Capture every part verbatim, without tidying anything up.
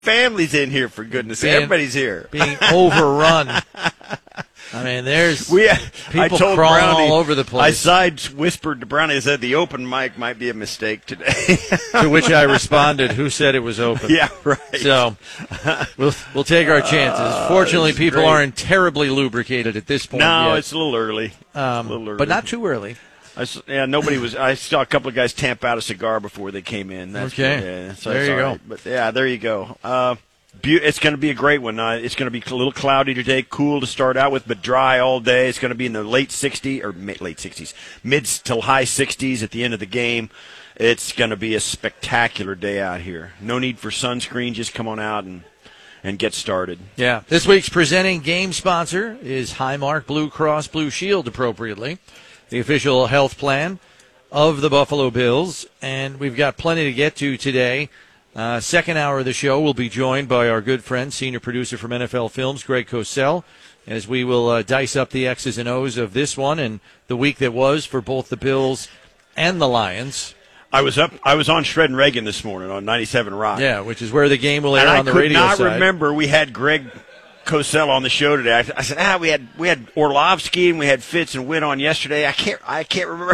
family's in here, for goodness sake. Everybody's here. Being overrun. I mean, there's we, people I told crawling Brownie, all over the place. I side whispered to Brownie, I said, the open mic might be a mistake today. To which I responded, who said it was open? Yeah, right. So we'll we'll take our chances. Uh, Fortunately, people great. aren't terribly lubricated at this point No, yet. it's a little early. Um, a little early. But not too early. I, yeah, nobody was. I saw a couple of guys tamp out a cigar before they came in. That's okay. Yeah, so there that's you all go. right. But yeah, there you go. Uh, be- it's going to be a great one. Uh, it's going to be a little cloudy today, cool to start out with, but dry all day. It's going to be in the late sixties or mid, late sixties, mid till high sixties at the end of the game. It's going to be a spectacular day out here. No need for sunscreen. Just come on out and and get started. Yeah. This week's presenting game sponsor is Highmark Blue Cross Blue Shield, appropriately, the official health plan of the Buffalo Bills. And we've got plenty to get to today. Uh, second hour of the show, we'll be joined by our good friend, senior producer from N F L Films, Greg Cosell, as we will uh, dice up the X's and O's of this one and the week that was for both the Bills and the Lions. I was up. I was on Shred and Reagan this morning on ninety-seven Rock. Yeah, which is where the game will air and on the radio radio side. I could not side. remember we had Greg Cosell on the show today. I, I said, ah, we had we had Orlovsky and we had Fitz and Witt on yesterday. I can't. I can't remember.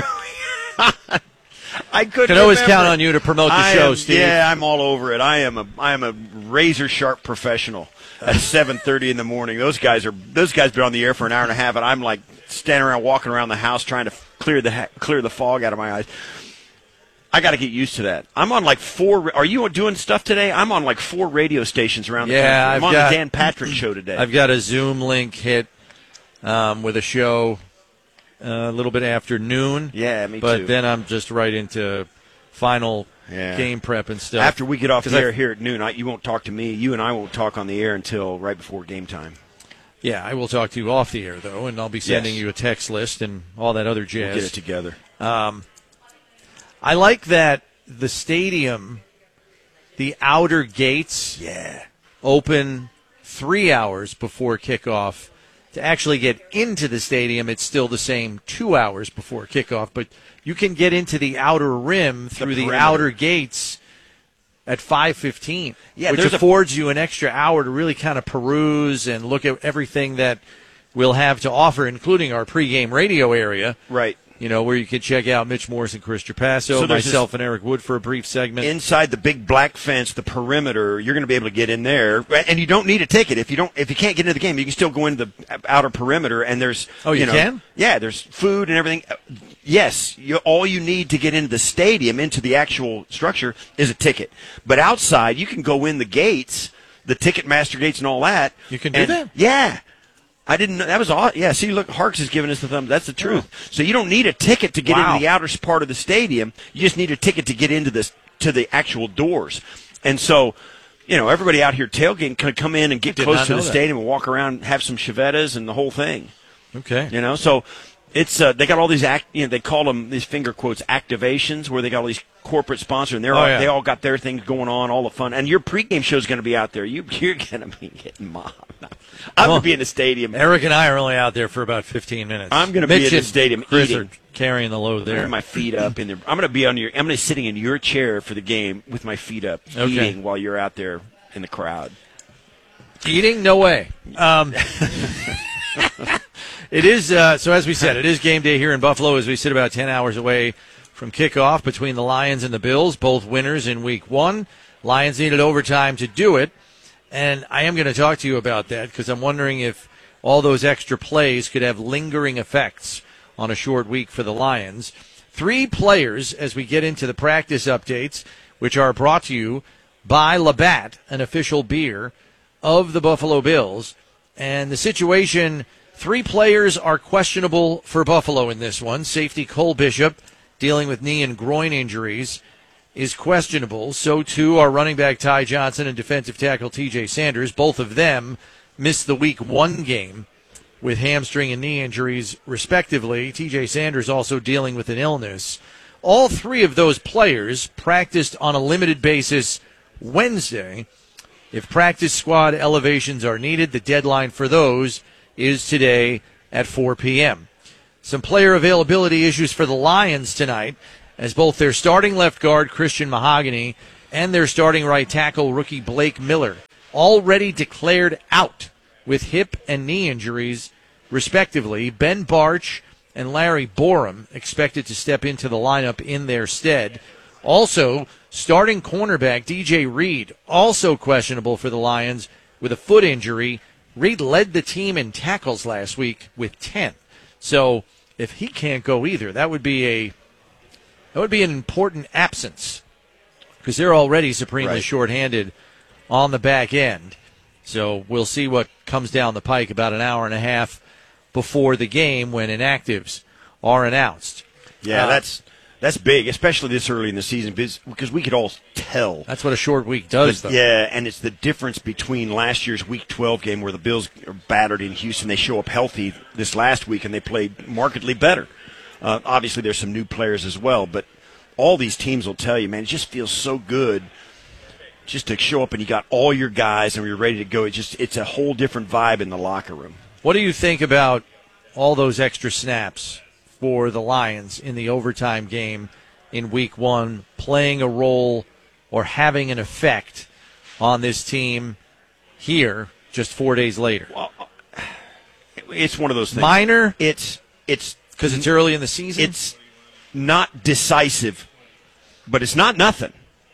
I couldn't. Can always remember. count on you to promote the I show, am, Steve. Yeah, I'm all over it. I am a I am a razor sharp professional at seven thirty in the morning. Those guys are those guys been on the air for an hour and a half, and I'm like standing around, walking around the house, trying to clear the ha- clear the fog out of my eyes. I got to get used to that. I'm on like four. Are you doing stuff today? I'm on like four radio stations around the yeah, country. I'm I've on got, the Dan Patrick show today. I've got a Zoom link hit um, with a show uh, a little bit after noon. Yeah, me but too. But then I'm just right into final yeah. game prep and stuff. After we get off the I, air here at noon, I, you won't talk to me. You and I won't talk on the air until right before game time. Yeah, I will talk to you off the air, though, and I'll be sending yes. you a text list and all that other jazz. We'll get it together. Um, I like that the stadium, the outer gates, yeah, open three hours before kickoff. To actually get into the stadium, it's still the same two hours before kickoff, but you can get into the outer rim through the, the outer gates at five fifteen, yeah, which affords a- you an extra hour to really kind of peruse and look at everything that we'll have to offer, including our pregame radio area. Right. You know, where you could check out Mitch Morris and Chris Trapasso, so myself and Eric Wood for a brief segment. Inside the big black fence, the perimeter, you're going to be able to get in there, and you don't need a ticket. If you don't, if you can't get into the game, you can still go into the outer perimeter, and there's oh, you, you know, can, yeah, there's food and everything. Yes, you, all you need to get into the stadium, into the actual structure, is a ticket. But outside, you can go in the gates, the Ticketmaster gates, and all that. You can do and, that. Yeah. I didn't know. That was all. Yeah, see, look, Harks is giving us the thumb. That's the truth. Oh. So you don't need a ticket to get wow. into the outer part of the stadium. You just need a ticket to get into this to the actual doors. And so, you know, everybody out here tailgating can come in and get close to the that. stadium and walk around, have some Chevettas and the whole thing. Okay. You know, so it's uh, they got all these act. You know, they call them these finger quotes activations, where they got all these corporate sponsors, and they're oh, all, yeah. they all got their things going on, all the fun. And your pregame show is going to be out there. You you're going to be getting mobbed. I'm well, going to be in the stadium. Eric and I are only out there for about fifteen minutes. I'm going to be in the stadium Chris eating. Are carrying the load there. With my feet up in there. I'm going to be on your. I'm going to be sitting in your chair for the game with my feet up, okay. eating while you're out there in the crowd. Eating? No way. Um, it is. Uh, so as we said, it is game day here in Buffalo as we sit about ten hours away from kickoff between the Lions and the Bills, both winners in Week One. Lions needed overtime to do it. And I am going to talk to you about that because I'm wondering if all those extra plays could have lingering effects on a short week for the Lions. Three players as we get into the practice updates, which are brought to you by Labatt, an official beer of the Buffalo Bills. And the situation, three players are questionable for Buffalo in this one. Safety Cole Bishop, dealing with knee and groin injuries, is questionable. So, too, are running back Ty Johnson and defensive tackle T J Sanders. Both of them missed the Week One game with hamstring and knee injuries, respectively. T J Sanders also dealing with an illness. All three of those players practiced on a limited basis Wednesday. If practice squad elevations are needed, the deadline for those is today at four p.m. Some player availability issues for the Lions tonight, as both their starting left guard, Christian Mahogany, and their starting right tackle, rookie Blake Miller, already declared out with hip and knee injuries, respectively. Ben Barch and Larry Borum expected to step into the lineup in their stead. Also, starting cornerback D J Reed, also questionable for the Lions with a foot injury. Reed led the team in tackles last week with ten. So if he can't go either, that would be a that would be an important absence because they're already supremely right. shorthanded on the back end. So we'll see what comes down the pike about an hour and a half before the game when inactives are announced. Yeah, uh, that's that's big, especially this early in the season because we could all tell. That's what a short week does, but, though. Yeah, and it's the difference between last year's Week twelve game where the Bills are battered in Houston. They show up healthy this last week, and they played markedly better. Uh, obviously, there's some new players as well, but all these teams will tell you, man, it just feels so good just to show up and you got all your guys and you're ready to go. It just it's a whole different vibe in the locker room. What do you think about all those extra snaps for the Lions in the overtime game in week one, playing a role or having an effect on this team here just four days later? Well, it's one of those things. Minor? It's it's because it's early in the season? It's not decisive, but it's not nothing.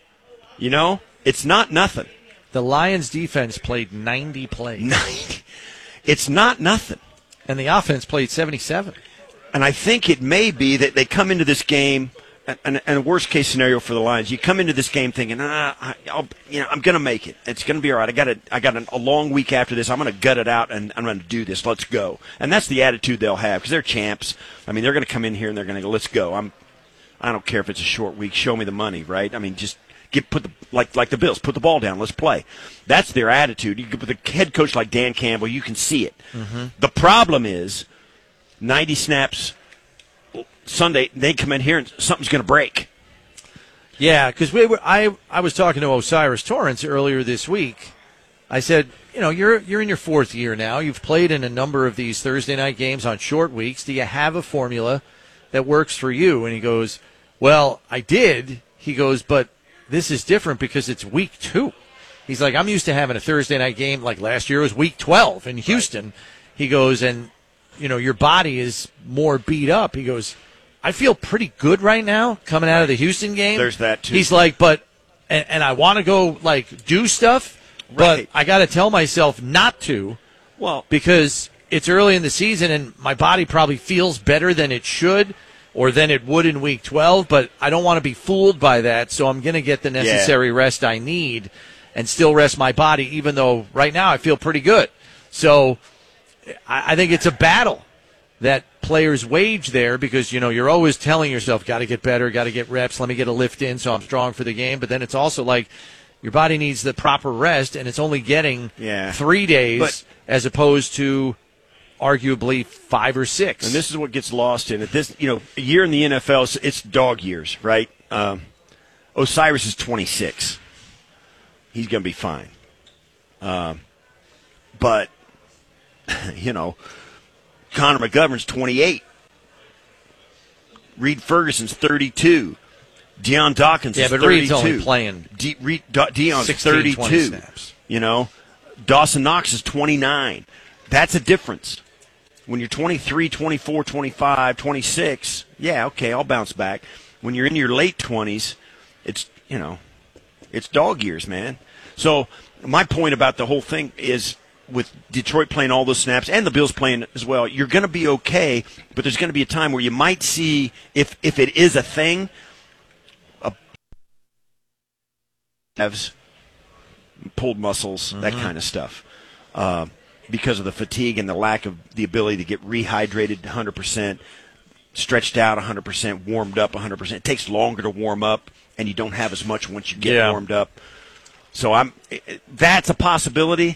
You know? It's not nothing. The Lions defense played ninety plays. It's not nothing. And the offense played seventy-seven. And I think it may be that they come into this game, and, and a worst-case scenario for the Lions, you come into this game thinking, ah, I'll, you know, I'm going to make it. It's going to be all right. I got a, I got a, a long week after this. I'm going to gut it out, and I'm going to do this. Let's go. And that's the attitude they'll have because they're champs. I mean, they're going to come in here, and they're going to go, let's go. I'm, I don't care if it's a short week. Show me the money, right? I mean, just get put the like like the Bills, put the ball down. Let's play. That's their attitude. You, with a head coach like Dan Campbell, you can see it. Mm-hmm. The problem is ninety snaps Sunday, they come in here and something's going to break. Yeah, because we were, I I was talking to Osiris Torrance earlier this week. I said, you know, you're you're in your fourth year now. You've played in a number of these Thursday night games on short weeks. Do you have a formula that works for you? And he goes, well, I did. He goes, but this is different because it's week two. He's like, I'm used to having a Thursday night game like last year was week twelve in Houston. Right. He goes, and, you know, your body is more beat up. He goes, I feel pretty good right now coming out of the Houston game. There's that, too. He's like, but, and, and I want to go, like, do stuff, right. but I got to tell myself not to. Well, because it's early in the season and my body probably feels better than it should or than it would in week twelve, but I don't want to be fooled by that, so I'm going to get the necessary yeah. rest I need and still rest my body, even though right now I feel pretty good. So I, I think it's a battle that players wage there because, you know, you're always telling yourself, got to get better, got to get reps, let me get a lift in so I'm strong for the game. But then it's also like your body needs the proper rest, and it's only getting yeah. three days but, as opposed to arguably five or six. And this is what gets lost in it. This, you know, a year in the N F L, it's dog years, right? Um, Osiris is twenty-six. He's going to be fine. Um, but, you know, Connor McGovern's twenty-eight. Reed Ferguson's thirty-two. Deion Dawkins yeah, is but thirty-two. Reed's only playing De- Reed, De- Deion's sixteen, thirty-two. twenty snaps. You know, Dawson Knox is twenty-nine. That's a difference. When you're twenty-three, twenty-four, twenty-five, twenty-six, yeah, okay, I'll bounce back. When you're in your late twenties, it's, you know, it's dog years, man. So my point about the whole thing is with Detroit playing all those snaps and the Bills playing as well, you're going to be okay, but there's going to be a time where you might see, if if it is a thing, a have pulled muscles, mm-hmm. that kind of stuff. Uh, because of the fatigue and the lack of the ability to get rehydrated one hundred percent, stretched out one hundred percent, warmed up one hundred percent. It takes longer to warm up, and you don't have as much once you get yeah. warmed up. So I'm that's a possibility.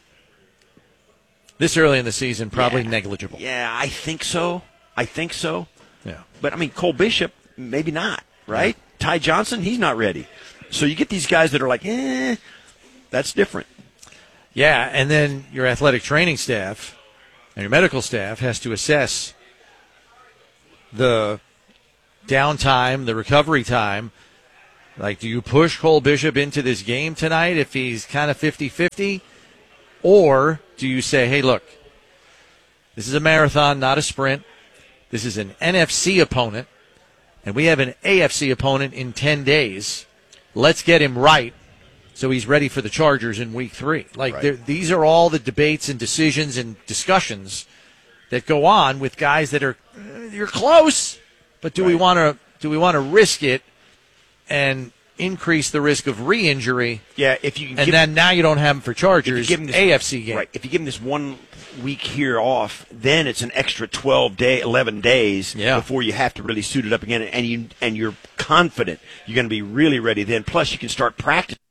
This early in the season, probably yeah. negligible. Yeah, I think so. I think so. Yeah. But, I mean, Cole Bishop, maybe not, right? Yeah. Ty Johnson, he's not ready. So you get these guys that are like, eh, that's different. Yeah, and then your athletic training staff and your medical staff has to assess the downtime, the recovery time Like, do you push Cole Bishop into this game tonight if he's kind of fifty-fifty? Or do you say, hey, look, this is a marathon, not a sprint. This is an N F C opponent, and we have an A F C opponent in ten days. Let's get him right so he's ready for the Chargers in week three. Like, right. These are all the debates and decisions and discussions that go on with guys that are, you're close, but do right. we want to do we want to risk it and increase the risk of re-injury? Yeah, if you can and give, then now you don't have him for Chargers. Give him this, A F C game. Right. If you give him this one week here off, then it's an extra twelve day, eleven days yeah. before you have to really suit it up again, and you and you're confident you're going to be really ready then. Plus, you can start practicing.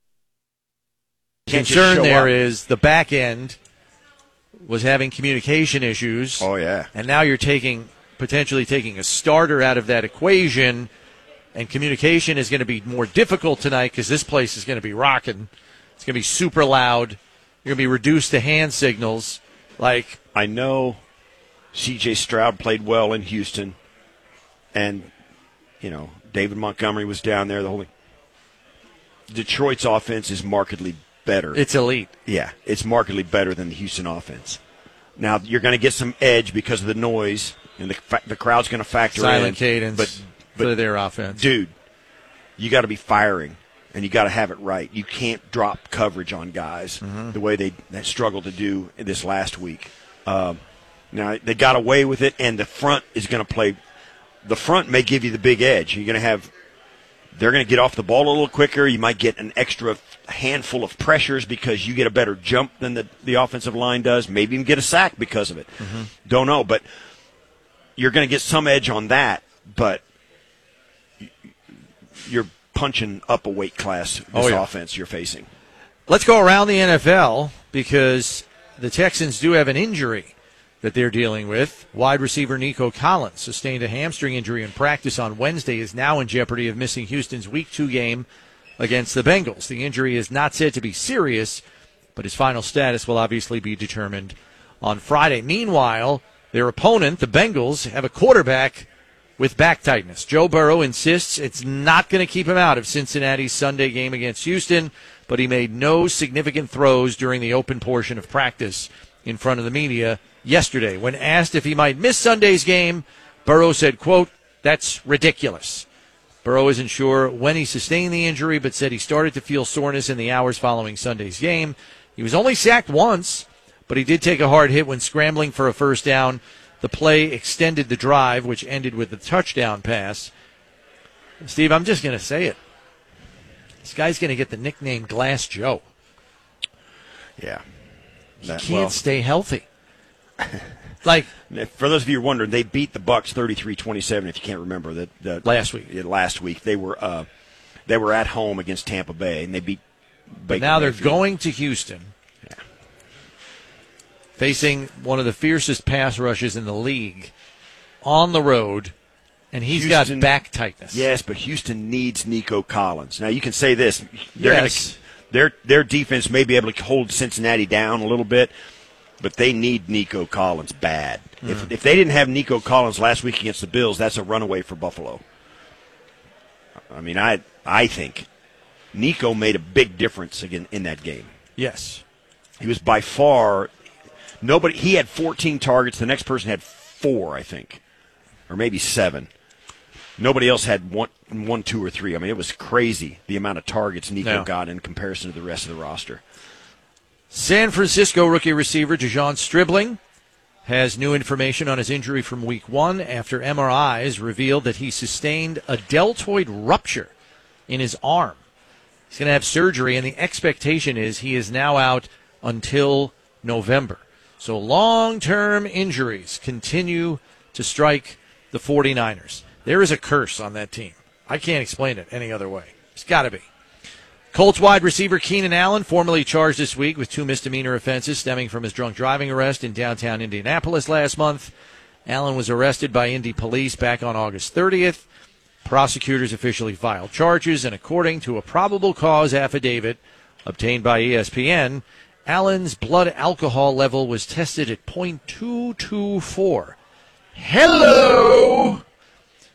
Concern there up. is the back end was having communication issues. Oh yeah, and now you're taking potentially taking a starter out of that equation. And communication is going to be more difficult tonight because this place is going to be rocking. It's going to be super loud. You're going to be reduced to hand signals. Like I know C J Stroud played well in Houston, and, you know, David Montgomery was down there. The whole Detroit's offense is markedly better. It's elite. Yeah, it's markedly better than the Houston offense. Now, you're going to get some edge because of the noise, and the, the crowd's going to factor Silent in. Silent cadence. But For their offense. Dude, you got to be firing, and you got to have it right. You can't drop coverage on guys mm-hmm. the way they, they struggled to do this last week. Um, now, they got away with it, and the front is going to play. The front may give you the big edge. You're going to have – they're going to get off the ball a little quicker. You might get an extra handful of pressures because you get a better jump than the, the offensive line does. Maybe even get a sack because of it. Mm-hmm. Don't know, but you're going to get some edge on that, but – you're punching up a weight class, this oh, yeah. offense you're facing. Let's go around the N F L because the Texans do have an injury that they're dealing with. Wide receiver Nico Collins sustained a hamstring injury in practice on Wednesday, is now in jeopardy of missing Houston's week two game against the Bengals. The injury is not said to be serious, but his final status will obviously be determined on Friday. Meanwhile, their opponent, the Bengals, have a quarterback with back tightness. Joe Burrow insists it's not going to keep him out of Cincinnati's Sunday game against Houston, but he made no significant throws during the open portion of practice in front of the media yesterday. When asked if he might miss Sunday's game, Burrow said, quote, "That's ridiculous." Burrow isn't sure when he sustained the injury, but said he started to feel soreness in the hours following Sunday's game. He was only sacked once, but he did take a hard hit when scrambling for a first down. The play extended the drive, which ended with the touchdown pass. Steve, I'm just going to say it. This guy's going to get the nickname Glass Joe. Yeah. That, he can't well, stay healthy. Like, for those of you who are wondering, they beat the Bucs thirty-three twenty-seven, if you can't remember. that the, Last week. Yeah, last week. They were uh, they were at home against Tampa Bay, and they beat Baker But now they're Mayfield. going to Houston. Facing one of the fiercest pass rushes in the league on the road, and he's Houston, got back tightness. Yes, but Houston needs Nico Collins. Now, you can say this. They're yes. Gonna, their, their defense may be able to hold Cincinnati down a little bit, but they need Nico Collins bad. Mm. If, if they didn't have Nico Collins last week against the Bills, that's a runaway for Buffalo. I mean, I I think Nico made a big difference again in that game. Yes. He was by far... Nobody. He had fourteen targets. The next person had four, I think, or maybe seven. Nobody else had one, one, two, or three. I mean, it was crazy the amount of targets Nico no. got in comparison to the rest of the roster. San Francisco rookie receiver Dejon Stribling has new information on his injury from week one after M R Is revealed that he sustained a deltoid rupture in his arm. He's going to have surgery, and the expectation is he is now out until November. So long-term injuries continue to strike the 49ers. There is a curse on that team. I can't explain it any other way. It's got to be. Colts wide receiver Keenan Allen, formally charged this week with two misdemeanor offenses stemming from his drunk driving arrest in downtown Indianapolis last month. Allen was arrested by Indy police back on August thirtieth. Prosecutors officially filed charges, and according to a probable cause affidavit obtained by E S P N, Allen's blood alcohol level was tested at point two two four. Hello!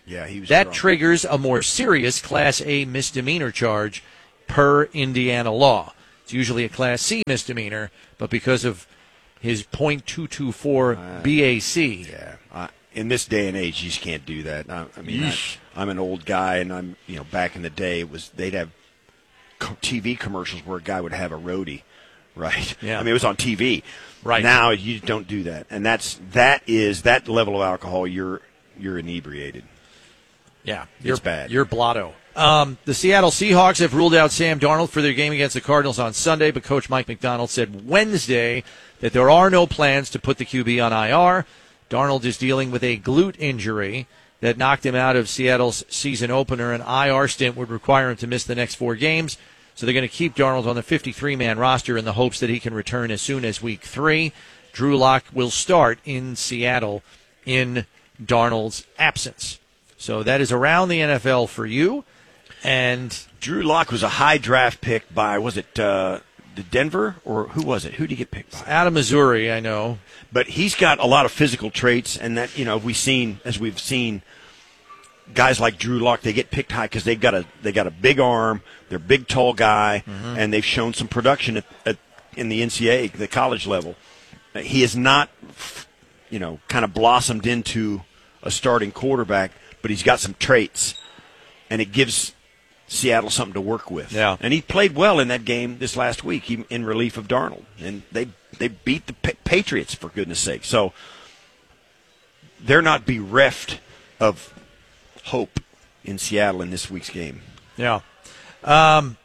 Yeah, he was That drunk. triggers a more serious Class A misdemeanor charge per Indiana law. It's usually a Class C misdemeanor, but because of his point two two four Uh, B A C. Yeah, I, in this day and age, you just can't do that. I, I mean, I, I'm an old guy, and I'm you know back in the day, it was they'd have co- T V commercials where a guy would have a roadie, right? Yeah. I mean, it was on T V. Right. Now you don't do that, and that's that is that level of alcohol. You're you're inebriated. Yeah, It's you're bad. You're blotto. Um, the Seattle Seahawks have ruled out Sam Darnold for their game against the Cardinals on Sunday, but Coach Mike McDonald said Wednesday that there are no plans to put the Q B on I R. Darnold is dealing with a glute injury that knocked him out of Seattle's season opener. An I R stint would require him to miss the next four games, so they're going to keep Darnold on the fifty-three man roster in the hopes that he can return as soon as week three. Drew Lock will start in Seattle in Darnold's absence. So that is around the N F L for you. And Drew Lock was a high draft pick by, was it uh, the Denver, or who was it? Who did he get picked by? out of Missouri, I know. But he's got a lot of physical traits, and that, you know, we've seen, as we've seen, guys like Drew Lock, they get picked high because they've got a they got a big arm, they're a big, tall guy, mm-hmm. and they've shown some production at, at, in the N C double A, the college level. He has not, you know, kind of blossomed into a starting quarterback, but he's got some traits, and it gives Seattle something to work with. Yeah. And he played well in that game this last week he, in relief of Darnold. And they they beat the pa- Patriots, for goodness sake. So they're not bereft of hope in Seattle in this week's game. Yeah. Um,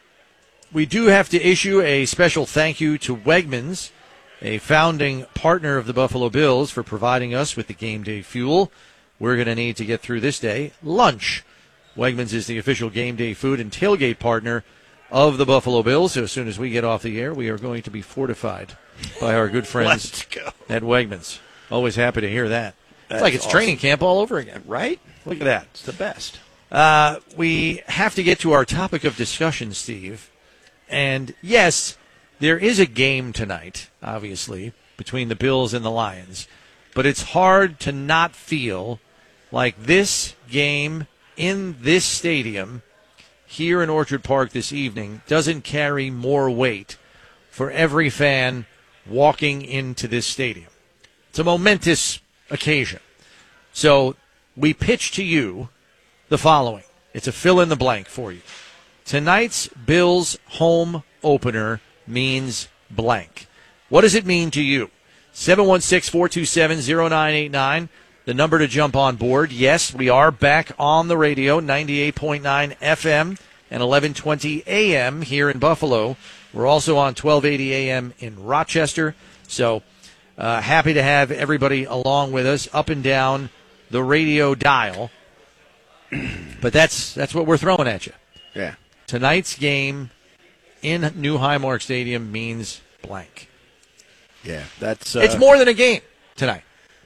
we do have to issue a special thank you to Wegmans, a founding partner of the Buffalo Bills, for providing us with the game day fuel we're going to need to get through this day. Lunch. Wegmans is the official game day food and tailgate partner of the Buffalo Bills. So as soon as we get off the air, we are going to be fortified by our good friends Let's go. at Wegmans. Always happy to hear that. That's it's like it's awesome. training camp all over again. Right? Look at that. It's the best. Uh, we have to get to our topic of discussion, Steve. And yes, there is a game tonight, obviously, between the Bills and the Lions. But it's hard to not feel like this game in this stadium here in Orchard Park this evening doesn't carry more weight for every fan walking into this stadium. It's a momentous occasion. So we pitch to you the following. It's a fill in the blank for you. Tonight's Bills home opener means blank. What does it mean to you? seven one six, four two seven, zero nine eight nine. The number to jump on board. Yes, we are back on the radio, ninety-eight point nine F M and eleven twenty A M here in Buffalo. We're also on twelve eighty A M in Rochester. So uh, happy to have everybody along with us up and down the radio dial. But that's that's what we're throwing at you. Yeah. Tonight's game in New Highmark Stadium means blank. Yeah. That's uh, It's more than a game tonight.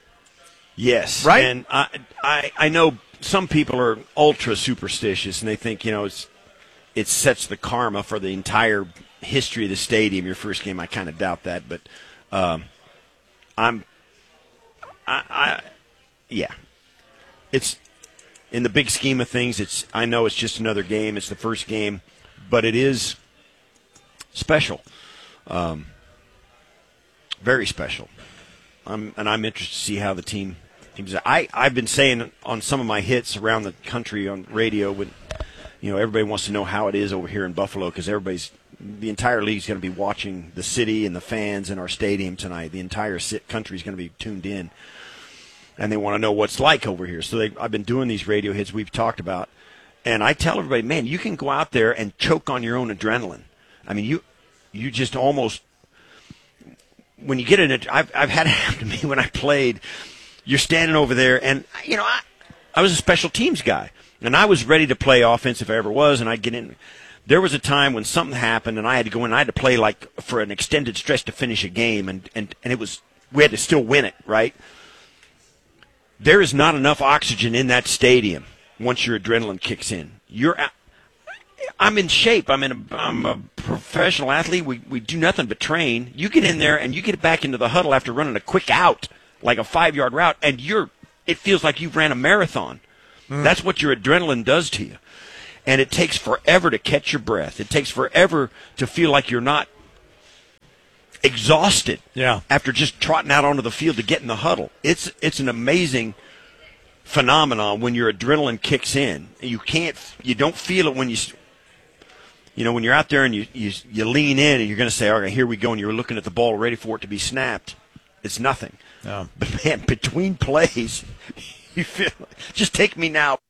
Yes, right. And I, I, I know some people are ultra superstitious, and they think you know it's, it sets the karma for the entire history of the stadium. Your first game, I kind of doubt that, but um, I'm, I, I, yeah, it's in the big scheme of things. It's I know it's just another game. It's the first game, but it is special, um, very special. I'm, and I'm interested to see how the team. I, I've been saying on some of my hits around the country on radio, when you know everybody wants to know how it is over here in Buffalo, because everybody's the entire league's going to be watching the city and the fans in our stadium tonight. The entire country is going to be tuned in, and they want to know what's like over here. So they, I've been doing these radio hits we've talked about, and I tell everybody, man, you can go out there and choke on your own adrenaline. I mean, you you just almost when you get in it. I've I've had it happen to me when I played. You're standing over there, and, you know, I, I was a special teams guy, and I was ready to play offense if I ever was, and I'd get in. There was a time when something happened, and I had to go in, and I had to play, like, for an extended stretch to finish a game, and, and, and it was – we had to still win it, right? There is not enough oxygen in that stadium once your adrenaline kicks in. You're – I'm in shape. I'm in a, I'm a professional athlete. We we do nothing but train. You get in there, and you get back into the huddle after running a quick out, like a five-yard route, and you're it feels like you've ran a marathon. Mm. That's what your adrenaline does to you. And it takes forever to catch your breath. It takes forever to feel like you're not exhausted yeah. after just trotting out onto the field to get in the huddle. It's it's an amazing phenomenon when your adrenaline kicks in. You can't, you don't feel it when you, you know, when you're out there and you you, you lean in and you're going to say, all right, here we go, and you're looking at the ball ready for it to be snapped. It's nothing. Yeah. But man, between plays, you feel just take me now.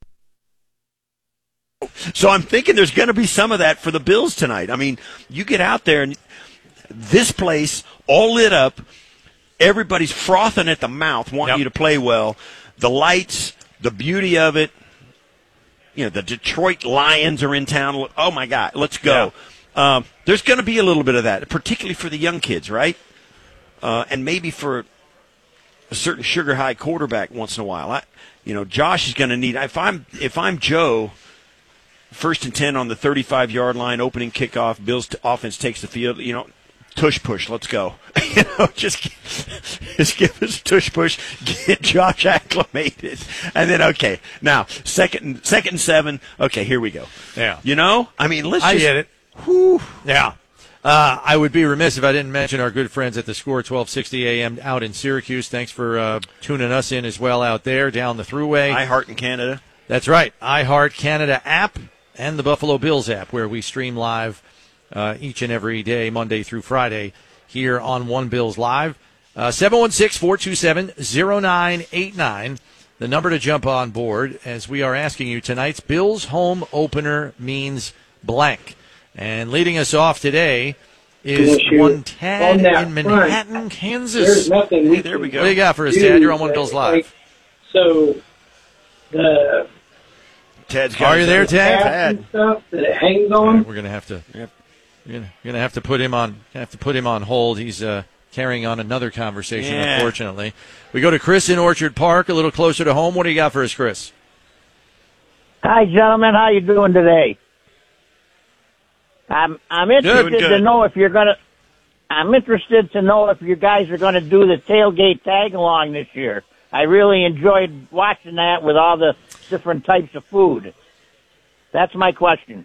So I'm thinking there's going to be some of that for the Bills tonight. I mean, you get out there and this place all lit up. Everybody's frothing at the mouth, wanting yep. you to play well. The lights, the beauty of it. You know, the Detroit Lions are in town. Oh, my God, let's go. Yeah. Um, there's going to be a little bit of that, particularly for the young kids, right? Uh, and maybe for a certain sugar high quarterback once in a while. I, you know, Josh is going to need. If I'm if I'm Joe, first and ten on the thirty-five yard line, opening kickoff. Bills t- offense takes the field. You know, tush push. Let's go. you know, just just give us a tush push. Get Josh acclimated, and then okay. Now second second and seven. Okay, here we go. Yeah. You know, I mean, let's. I just, get it. Whew. Yeah. Uh, I would be remiss if I didn't mention our good friends at the Score twelve sixty A M out in Syracuse. Thanks for uh, tuning us in as well out there down the thruway. iHeart in Canada. That's right. iHeart Canada app and the Buffalo Bills app, where we stream live uh, each and every day, Monday through Friday, here on One Bills Live. Uh, seven one six, four two seven, zero nine eight nine, the number to jump on board, as we are asking you tonight's Bills home opener means blank. And leading us off today is one Tad in Manhattan, front, Kansas. There's nothing we hey, there we go. What do you got for us, Tad? You're on One Bills Live. Like, so, the Tad's got Are you there, Tad? Tad and stuff that it hangs on. We're gonna have to. Yep. You're gonna, you're gonna have to put him on. Have to put him on hold. He's uh, carrying on another conversation. Yeah. Unfortunately, we go to Chris in Orchard Park, a little closer to home. What do you got for us, Chris? Hi, gentlemen. How you doing today? I'm I'm interested Good, good. to know if you're gonna. I'm interested to know if you guys are going to do the tailgate tag along this year. I really enjoyed watching that with all the different types of food. That's my question.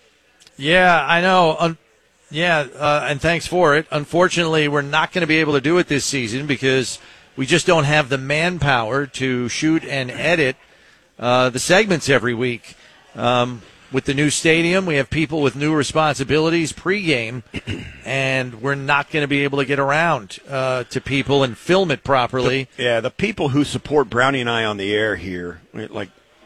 Yeah, I know. Un- yeah, uh, and thanks for it. Unfortunately, we're not going to be able to do it this season because we just don't have the manpower to shoot and edit uh, the segments every week. Um, with the new stadium, we have people with new responsibilities pregame, and we're not going to be able to get around uh, to people and film it properly. The, yeah, the people who support Brownie and I on the air here, like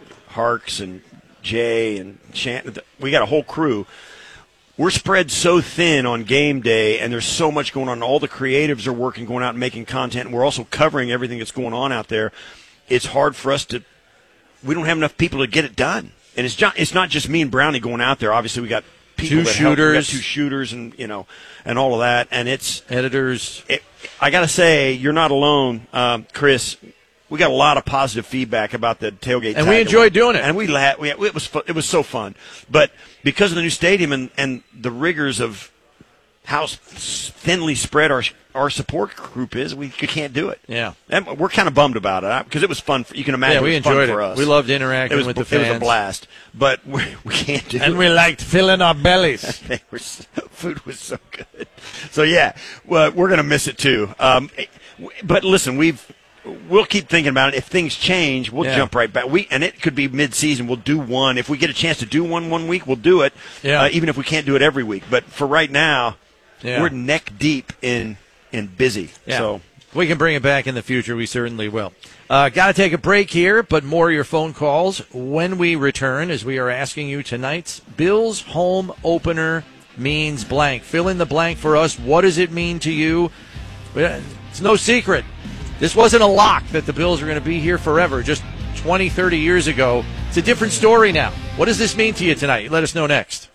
Harks and Jay and Shannon, we got a whole crew. We're spread so thin on game day, and there's so much going on. All the creatives are working, going out and making content, and we're also covering everything that's going on out there. It's hard for us to – we don't have enough people to get it done. And it's not, it's not just me and Brownie going out there. Obviously, we got people two that help. shooters, we got two shooters, and you know, and all of that. And it's editors. It, I got to say, you're not alone, um, Chris. We got a lot of positive feedback about the tailgate, and we enjoyed doing it. And we, la- we it was fu- it was so fun. But because of the new stadium and, and the rigors of how thinly spread our our support group is, we can't do it. Yeah, and we're kind of bummed about it because it was fun. For, you can imagine, yeah, we it was enjoyed fun for it. us. We loved interacting was, with the fans. It was a blast, but we, we can't do and it. And we liked filling our bellies. they were so, food was so good. So yeah, well, we're gonna miss it too. Um, but listen, we've. We'll keep thinking about it. If things change, we'll yeah. jump right back. We and it could be mid-season. We'll do one. If we get a chance to do one one week, we'll do it. Yeah. Uh, even if we can't do it every week. But for right now, yeah. we're neck deep in in busy. Yeah. So we can bring it back in the future. We certainly will. Uh, Got to take a break here, but more of your phone calls when we return, as we are asking you tonight's Bills home opener means blank. Fill in the blank for us. What does it mean to you? It's no secret. This wasn't a lock that the Bills are going to be here forever, just twenty, thirty years ago. It's a different story now. What does this mean to you tonight? Let us know next.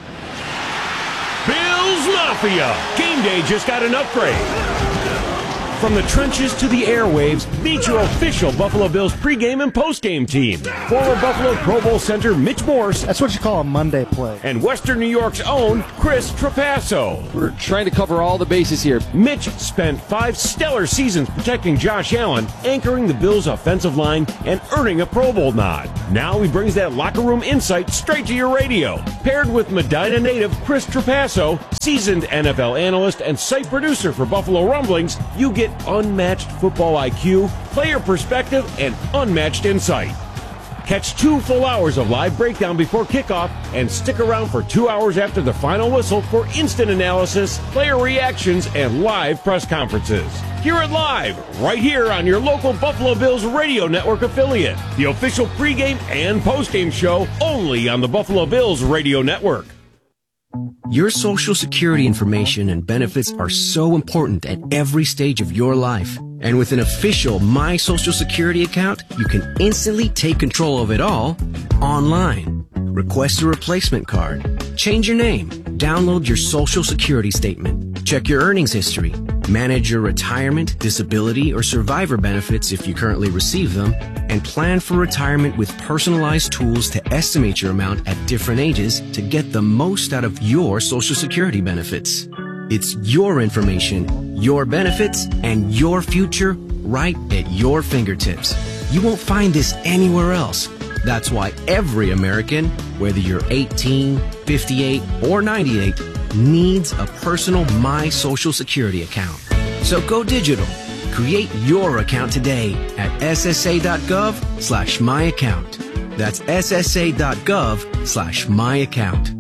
Bills Mafia. Game day just got an upgrade. From the trenches to the airwaves, meet your official Buffalo Bills pregame and postgame team. Former Buffalo Pro Bowl center Mitch Morse. That's what you call a Monday play. And Western New York's own Chris Trapasso. We're trying to cover all the bases here. Mitch spent five stellar seasons protecting Josh Allen, anchoring the Bills' offensive line, and earning a Pro Bowl nod. Now he brings that locker room insight straight to your radio. Paired with Medina native Chris Trapasso, seasoned N F L analyst and site producer for Buffalo Rumblings, you get unmatched football I Q, player perspective, and unmatched insight. Catch two full hours of live breakdown before kickoff and stick around for two hours after the final whistle for instant analysis, player reactions, and live press conferences. Hear it live right here on your local Buffalo Bills radio network affiliate. The official pregame and postgame show only on the Buffalo Bills radio network. Your Social Security information and benefits are so important at every stage of your life. And with an official My Social Security account, you can instantly take control of it all online. Request a replacement card. Change your name. Download your Social Security statement. Check your earnings history. Manage your retirement, disability, or survivor benefits if you currently receive them. And plan for retirement with personalized tools to estimate your amount at different ages to get the most out of your Social Security benefits. It's your information, your benefits, and your future right at your fingertips. You won't find this anywhere else. That's why every American, whether you're eighteen, fifty-eight, or ninety-eight, needs a personal My Social Security account. So go digital. Create your account today at ssa.gov slash my account. That's ssa.gov slash my account.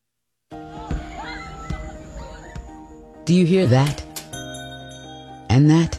Do you hear that? And that?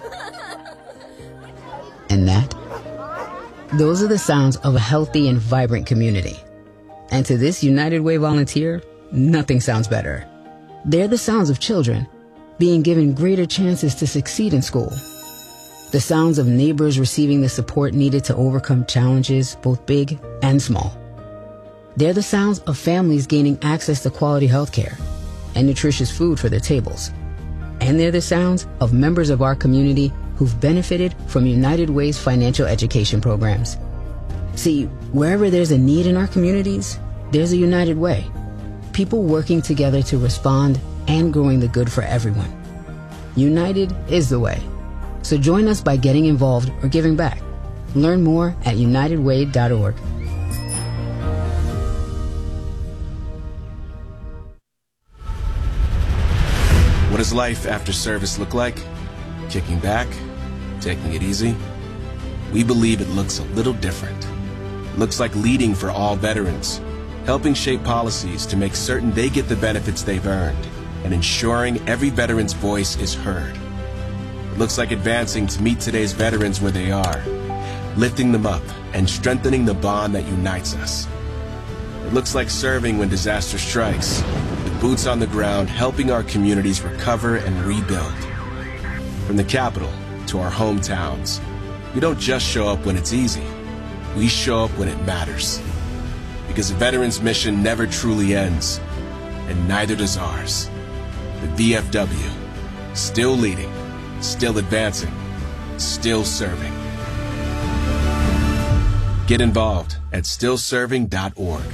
And that? Those are the sounds of a healthy and vibrant community. And to this United Way volunteer, nothing sounds better. They're the sounds of children being given greater chances to succeed in school. The sounds of neighbors receiving the support needed to overcome challenges, both big and small. They're the sounds of families gaining access to quality health care and nutritious food for their tables. And they're the sounds of members of our community who've benefited from United Way's financial education programs. See, wherever there's a need in our communities, there's a United Way. People working together to respond and growing the good for everyone. United is the way. So join us by getting involved or giving back. Learn more at united way dot org. What does life after service look like? Kicking back? Taking it easy? We believe it looks a little different. It looks like leading for all veterans, helping shape policies to make certain they get the benefits they've earned, and ensuring every veteran's voice is heard. It looks like advancing to meet today's veterans where they are, lifting them up and strengthening the bond that unites us. It looks like serving when disaster strikes, with boots on the ground helping our communities recover and rebuild. From the capital to our hometowns, we don't just show up when it's easy. We show up when it matters. Because a veteran's mission never truly ends, and neither does ours. The V F W, still leading, still advancing, still serving. Get involved at still serving dot org.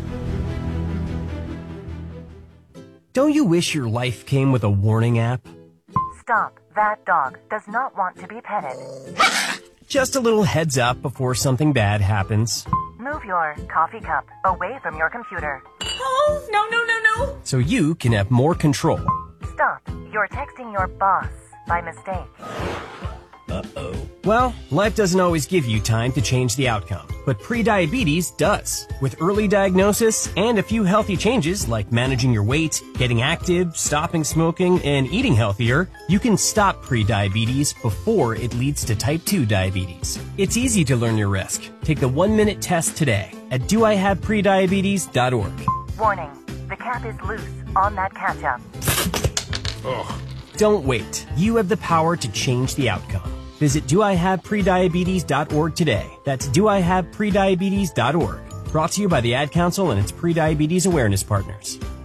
Don't you wish your life came with a warning app? Stop. That dog does not want to be petted. Just a little heads up before something bad happens. Move your coffee cup away from your computer. Oh, no, no, no, no. So you can have more control. Stop. You're texting your boss by mistake. Uh-oh. Well, life doesn't always give you time to change the outcome, but prediabetes does. With early diagnosis and a few healthy changes like managing your weight, getting active, stopping smoking, and eating healthier, you can stop prediabetes before it leads to type two diabetes. It's easy to learn your risk. Take the one-minute test today at do I have prediabetes dot org. Warning, the cap is loose on that ketchup. Ugh. Don't wait. You have the power to change the outcome. Visit do I have prediabetes dot org today. That's do I have prediabetes dot org. Brought to you by the Ad Council and its prediabetes awareness partners.